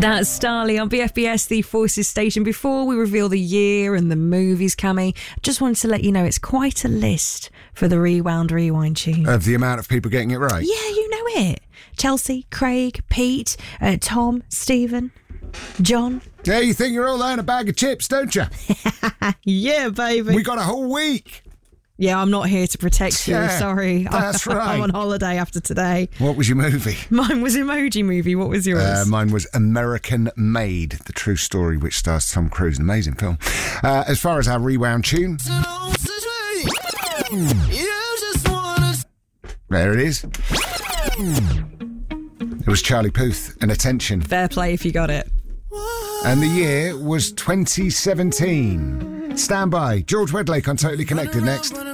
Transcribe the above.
That's Starley on BFBS, the Forces station. Before we reveal the year and the movies, Cammy, just wanted to let you know it's quite a list for the Rewound Rewind tune. Of the amount of people getting it right? Yeah, you know it. Chelsea, Craig, Pete, Tom, Stephen, John. Yeah, you think you're all there in a bag of chips, don't you? Yeah, baby. We got a whole week. Yeah, I'm not here to protect you. Yeah, Sorry. that's right. I'm on holiday after today. What was your movie? Mine was Emoji Movie. What was yours? Mine was American Made, the true story which stars Tom Cruise. An amazing film. As far as our Rewound tune, there it is. It was Charlie Puth and Attention. Fair play if you got it. And the year was 2017. Stand by. George Wedlake on Totally Connected next.